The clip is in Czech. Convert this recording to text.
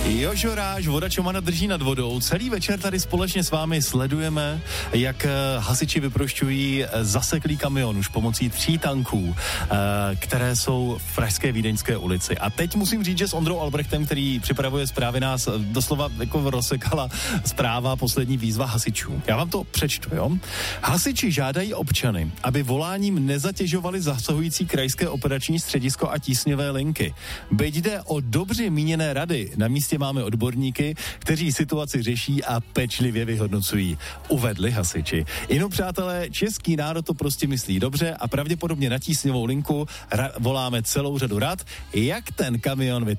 Jožoráž, voda čomana drží nad vodou. Celý večer tady společně s vámi sledujeme, jak hasiči vyprošťují zaseklý kamion už pomocí 3 tanků, které jsou v pražské Vídeňské ulici. A teď musím říct, že s Ondrou Albrechtem, který připravuje zprávy, nás doslova jako rozsekala zpráva poslední výzva hasičů. Já vám to přečtu, jo? Hasiči žádají občany, aby voláním nezatěžovali zasahující krajské operační středisko a tísňové linky. Byť jde o dobře míněné rady, na místě máme odborníky, kteří situaci řeší a pečlivě vyhodnocují, uvedli hasiči. Jinou, přátelé, český národ to prostě myslí dobře a pravděpodobně na tísňovou linku voláme celou řadu rad, jak ten kamion vytáhnout.